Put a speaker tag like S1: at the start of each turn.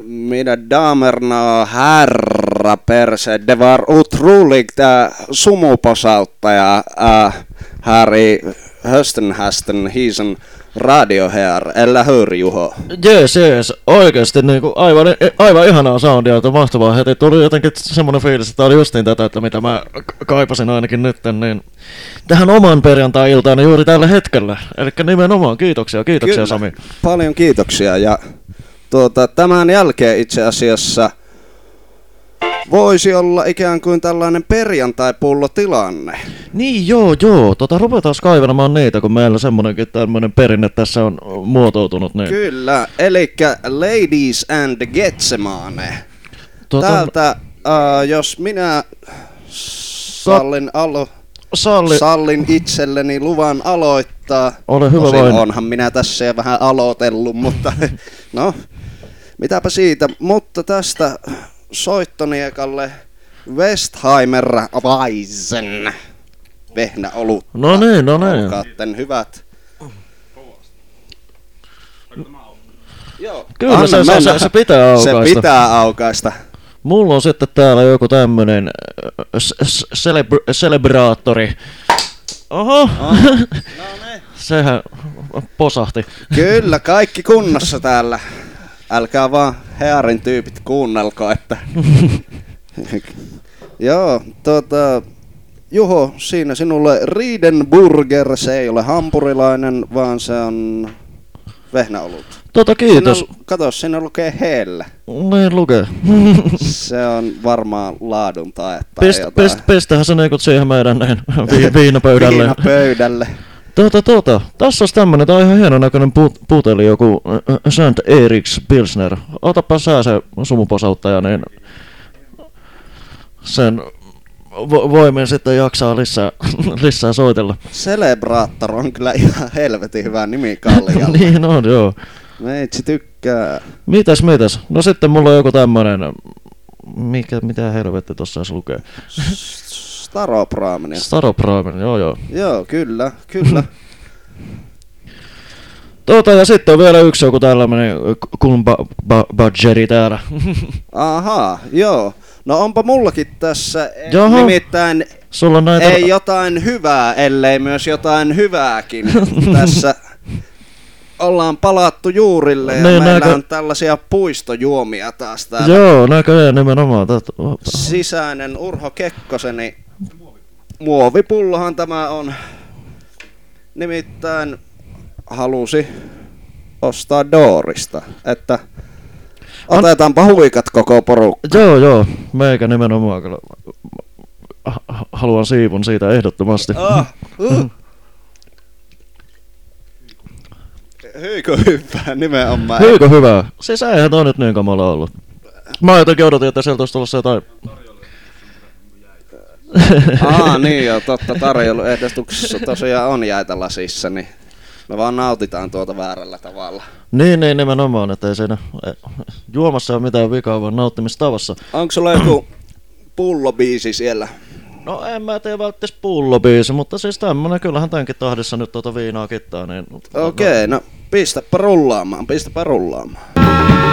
S1: Mina damerna och herrar perse, det var otroligt sumuposauttaja här i hösten hisen radio här, eller hur Juho?
S2: Jees, oikeesti niinku aivan ihanaa soundia, että mahtavaa heti. Tuli jotenkin semmonen fiilis, että tää oli justiin tätä, että mitä mä kaipasin ainakin nyt, niin tähän oman perjantai-iltaan juuri tällä hetkellä. Elikkä nimenomaan kiitoksia
S1: Kyllä,
S2: Sami.
S1: Paljon kiitoksia ja tämän jälkeen itse asiassa voisi olla ikään kuin tällainen perjantai-pullotilanne.
S2: Niin joo, ruvetaan kaivelemaan niitä, kun meillä semmonenkin tämmönen perinne tässä on muotoutunut. Niin.
S1: Kyllä, elikkä Ladies and Getsemane. Täältä, jos minä sallin itselleni luvan aloittaa.
S2: Ole hyvä vain.
S1: Onhan minä tässä jo vähän aloitellut, mutta no, mitäpä siitä. Mutta tästä soittoniekalle Westheimer Weizen vehnäolut.
S2: No niin.
S1: Olkaatten hyvät. Joo.
S2: Kyllä se pitää aukaista.
S1: Se pitää aukaista.
S2: Mulla on sitten täällä joku tämmönen celebraattori. Oho!
S1: No niin.
S2: Sehän posahti.
S1: Kyllä, kaikki kunnossa täällä. Älkää vaan Hearin tyypit kuunnelko, että... Joo, Juho, siinä sinulle Riedenburger, se ei ole hampurilainen, vaan se on vehnäolut.
S2: Kiitos.
S1: Kato, siinä lukee Hellä.
S2: Niin lukee.
S1: Se on varmaan laadun taetta.
S2: Pistähän se niinku siihen meidän viinapöydälle.
S1: Viinapöydälle.
S2: Tässä olisi tämmönen, tää on ihan hienon näköinen puteli, joku St. Eriks Pilsner. Otapa sä se sumuposauttaja, niin sen voimin sitten jaksaa lisää soitella.
S1: Celebraattor on kyllä ihan helvetin hyvä nimi Kallialle.
S2: Niin on, joo.
S1: Meitsi tykkää.
S2: Mitäs? No sitten mulla on joku tämmönen, mitä helvetti tossa edes lukee?
S1: Staropraaminen,
S2: joo.
S1: Joo, kyllä.
S2: Ja sitten on vielä yksi joku tällainen Badgeri täällä.
S1: Ahaa, joo. No onpa mullakin tässä,
S2: Jaha.
S1: Nimittäin
S2: Sulla on näitä...
S1: ei jotain hyvää, ellei myös jotain hyvääkin. Tässä ollaan palattu juurille ja meillä on tällaisia puistojuomia taas täällä.
S2: Joo, näköjään nimenomaan.
S1: Sisäinen Urho Kekkoseni muovipullohan tämä on. Nimittäin halusi ostaa Doorista, että otetaanpa huikat koko porukka.
S2: Joo, meikä nimenomaan kyllä haluan siivun siitä ehdottomasti.
S1: Hyykö hyvää nimenomaan.
S2: Hyykö hyvää? Siis eihän toi nyt niin kamala ollut. Mä jotenkin odotin, että sieltä olisi tulossa jotain...
S1: Niin joo, totta, tarjoiluehdostuksessa tosiaan on jäitä lasissa, niin me vaan nautitaan tuota väärällä tavalla.
S2: Niin, nimenomaan, että ei siinä juomassa ole mitään vikaa, vaan nauttimistavassa.
S1: Onko sulla joku pullobiisi siellä?
S2: No en mä tiedä välttis pullobiisi, mutta siis tämmönen, kyllähän tämänkin tahdissa nyt viinaa kittaa, niin...
S1: Okei, no pistäpä rullaamaan.